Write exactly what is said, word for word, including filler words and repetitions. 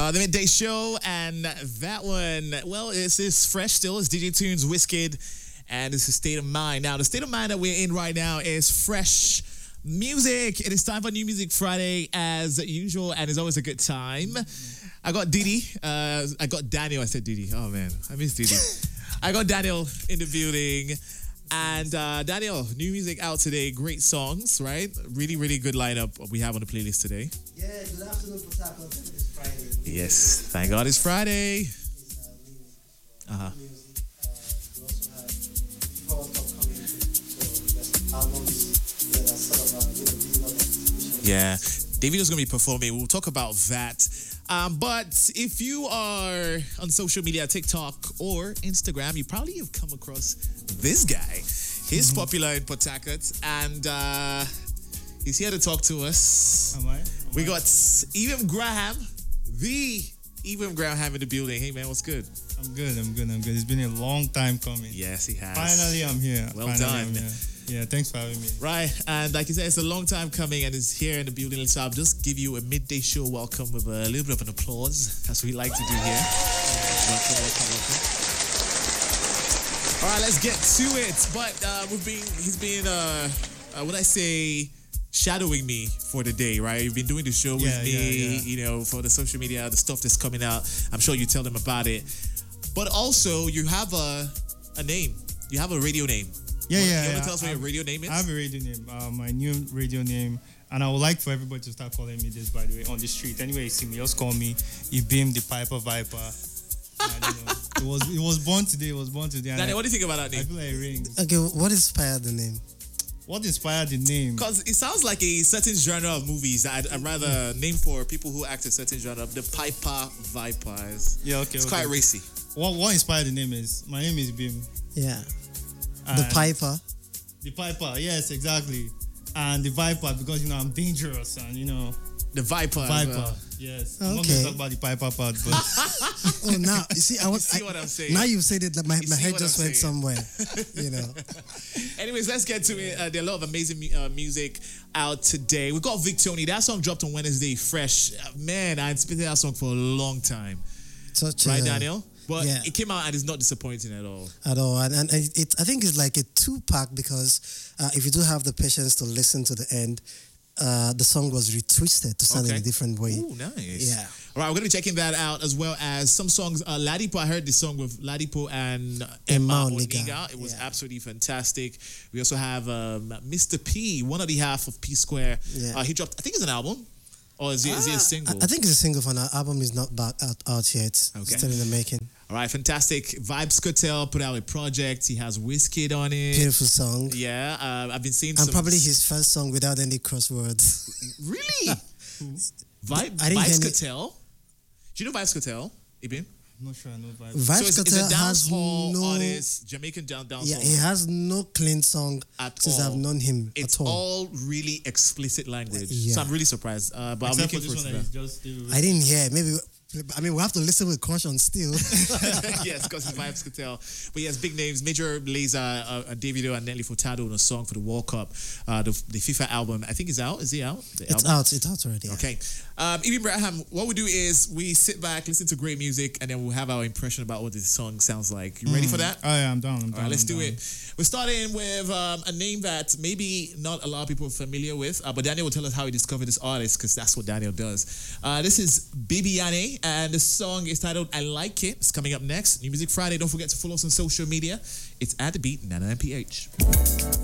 Uh, the Midday Show, and that one, well, it's, it's fresh still. It's D J Tunes, Wizkid, and it's a State of Mind. Now, the state of mind that we're in right now is fresh music. It is time for New Music Friday as usual, and it's always a good time. I got Didi. Uh, I got Daniel. I said Didi. Oh, man. I miss Didi. I got Daniel in the building. And uh, Daniel, new music out today. Great songs, right? Really, really good lineup we have on the playlist today. Yeah, good afternoon, Potako. It's Friday. Yes, thank God it's Friday. It's uh, Uh-huh. music. Uh, we also have four upcoming, so there's albums that are sort of uh, you know, building up anticipation. Yeah, Davido's going to be performing. We'll talk about that. Um, but if you are on social media, TikTok or Instagram, you probably have come across this guy. He's Mm-hmm. popular in Port Harcourt, and uh, he's here to talk to us. Am I? Am We I? got Evan Graham, the Evan Graham in the building. Hey, man, what's good? I'm good. I'm good. I'm good. It's been a long time coming. Yes, he has. Finally, I'm here. Well Finally, done. I'm here. Yeah, thanks for having me. Right, and like you said, it's a long time coming, and it's here in the building. So I'll just give you a midday show welcome with a little bit of an applause. That's what we like to do here. Welcome, welcome, welcome. All right, let's get to it. But uh, we've been, he's been, uh, uh, what I say, shadowing me for the day, right? You've been doing the show with Yeah, me, yeah, yeah. you know, for the social media, the stuff that's coming out. I'm sure you tell them about it. But also, you have a a name. You have a radio name. Yeah, You yeah. want yeah. to tell us what I- your radio name is? I have a radio name. Uh, my new radio name. And I would like for everybody to start calling me this, by the way, on the street. Anyway, you see me, just call me Ibim the Piper Viper. And, you know, it was it was born today. It was born today. and Daniel, I, what do you think about that I name? feel like it rings. Okay, what inspired the name? What inspired the name? Because it sounds like a certain genre of movies. I'd, I'd rather name for people who act a certain genre. The Piper Vipers. Yeah, okay. It's okay. quite racy. What what inspired the name is my name is Bim. Yeah, the And- Piper. The Piper, yes, exactly. And the Viper because you know I'm dangerous and you know The Viper. as Viper. well. Yes. I'm not Okay. gonna talk about the Piper part, but Oh, now you see, I You want. see I- what I'm saying? Now you've said it. Like my, You my see head what just I'm went saying? somewhere. You know. Anyways, let's get to it. Uh, there are a lot of amazing mu- uh, music out today. We got Vic Tony. That song dropped on Wednesday, fresh. Uh, man, I anticipated that song for a long time. Such Right, a, Daniel? But yeah. it came out and it's not disappointing at all. At all, and, and and it, I think it's like a two pack because uh, if you do have the patience to listen to the end, uh, the song was retwisted to sound in Okay. a different way. Ooh, nice. Yeah. All right, we're going to be checking that out as well as some songs. Uh, Ladipo, I heard this song with Ladipo and uh, Emma Emma Oniga. Oniga. It was Yeah. absolutely fantastic. We also have um, Mister P, one of the half of P Square. Yeah. Uh, he dropped, I think it's an album. Or is it, is it a I, single? I think it's a single for now. Album is not back out, out yet. Okay. Still in the making. All right, fantastic. Vibes Cartel put out a project. He has Wizkid on it. Beautiful song. Yeah, uh, I've been seeing And some. probably his first song without any crosswords. Really? Vibe, I didn't hear Vibes any- Cartel? Do you know Vibes Cartel, Ibim? I'm not sure I know Viper. Vibes So it's, it's Cartel a dance has hall no. artist, Jamaican down dance Yeah, hall. he has no clean song At since all. I've known him It's at all. all really explicit language. Yeah. So I'm really surprised. Uh, but I'm Except for looking this forward one to that that. is just the I didn't hear. Maybe. I mean, we have to listen with caution still. Yes, because his vibes could tell. But yes, big names: Major Lazer, uh, uh, Davido, and Nelly Furtado on a song for the World Cup. Uh, the, the FIFA album, I think, is out. Is it out? The It's album? out. It's out already. Okay. Um, Ibn Braham, what we do is we sit back, listen to great music, and then we'll have our impression about what this song sounds like. You ready for that? Oh yeah, I'm down. I'm down. All right, let's I'm do down. it. We're starting with um, a name that maybe not a lot of people are familiar with, uh, but Daniel will tell us how he discovered this artist because that's what Daniel does. Uh, this is Bibiane, and the song is titled I Like It. It's coming up next. New Music Friday. Don't forget to follow us on social media. It's at the beat ninety-nine P H.